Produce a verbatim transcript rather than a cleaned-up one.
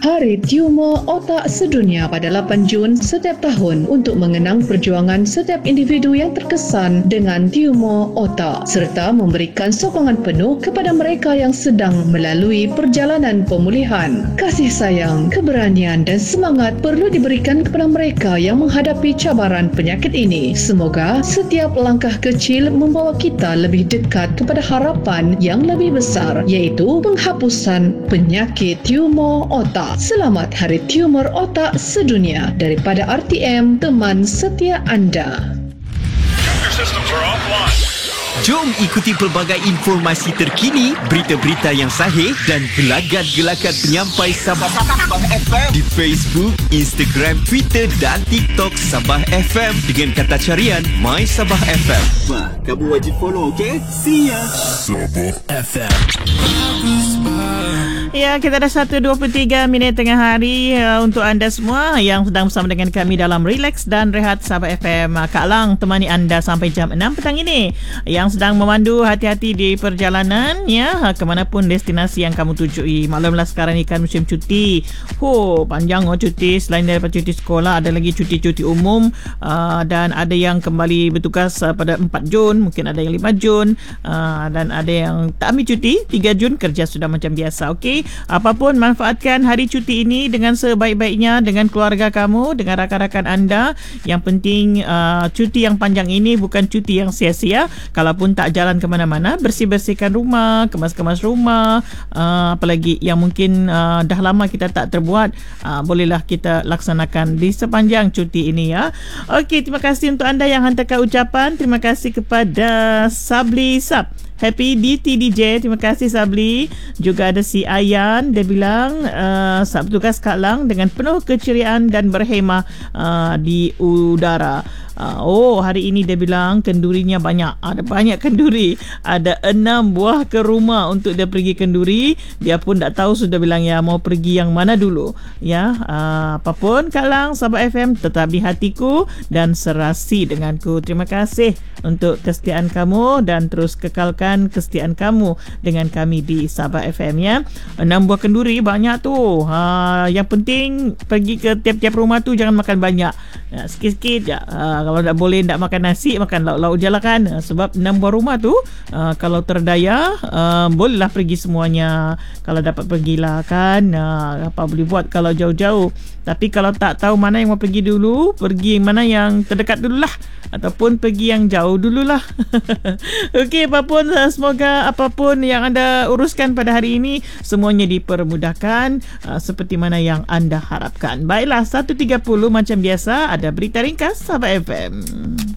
Hari Tumor Otak Sedunia pada lapan Jun setiap tahun untuk mengenang perjuangan setiap individu yang terkesan dengan tumor otak serta memberikan sokongan penuh kepada mereka yang sedang melalui perjalanan pemulihan. Kasih sayang, keberanian dan semangat perlu diberikan kepada mereka yang menghadapi cabaran penyakit ini. Semoga setiap langkah kecil membawa kita lebih dekat kepada harapan yang lebih besar, iaitu penghapusan penyakit tumor otak. Selamat Hari Tumor Otak Sedunia daripada R T M, teman setia anda. Jom ikuti pelbagai informasi terkini, berita-berita yang sahih dan gelagat-gelagat penyampai Sabah F M di Facebook, Instagram, Twitter dan TikTok Sabah F M dengan kata carian My Sabah F M. Wah, kamu wajib follow, okay? See ya. Sabah F M. Ya, kita ada satu dua puluh tiga minit tengah hari uh, untuk anda semua yang sedang bersama dengan kami dalam Relax dan Rehat Sabah F M. Kak Lang temani anda sampai jam enam petang ini. Yang sedang memandu, hati-hati di perjalanan ya, ke manapun destinasi yang kamu tujui. Maklumlah sekarang ni kan musim cuti. Oh, panjang oh cuti. Selain daripada cuti sekolah, ada lagi cuti-cuti umum uh, dan ada yang kembali bertugas uh, pada empat Jun, mungkin ada yang lima Jun uh, dan ada yang tak ambil cuti. tiga Jun kerja sudah macam biasa. Okey. Apapun, manfaatkan hari cuti ini dengan sebaik-baiknya dengan keluarga kamu, dengan rakan-rakan anda. Yang penting uh, cuti yang panjang ini bukan cuti yang sia-sia. Kalaupun tak jalan ke mana-mana, bersih-bersihkan rumah, kemas-kemas rumah, uh, apalagi yang mungkin uh, dah lama kita tak terbuat, uh, bolehlah kita laksanakan di sepanjang cuti ini ya. Okey, terima kasih untuk anda yang hantarkan ucapan. Terima kasih kepada Sabli Sab, Happy D T D J, terima kasih Sabli. Juga ada si Ayan, dia bilang uh, saat bertugas Kak Lang dengan penuh keceriaan dan berhemah uh, di udara. Uh, oh, hari ini dia bilang kendurinya banyak. Ada banyak kenduri. Ada enam buah ke rumah untuk dia pergi kenduri. Dia pun tak tahu, sudah bilang ya mau pergi yang mana dulu. Ya, uh, apapun Kak Lang, Sabah F M tetap di hatiku dan serasi denganku. Terima kasih untuk kesetiaan kamu dan terus kekalkan kesetiaan kamu dengan kami di Sabah F M ya. Enam buah kenduri banyak tu. Ha, yang penting pergi ke tiap-tiap rumah tu jangan makan banyak. Ya, sikit-sikit je. Ha, kalau tak boleh tak makan nasi, makan lauk-lauk je lah kan. Ha, sebab enam buah rumah tu ha, kalau terdaya ha, bolehlah pergi semuanya. Kalau dapat pergilah kan. Ha, apa boleh buat kalau jauh-jauh. Tapi kalau tak tahu mana yang mau pergi dulu, pergi mana yang terdekat dululah. Ataupun pergi yang jauh dululah. Okey, apapun, semoga apapun yang anda uruskan pada hari ini semuanya dipermudahkan uh, seperti mana yang anda harapkan. Baiklah, satu tiga puluh macam biasa ada berita ringkas Sabah F M.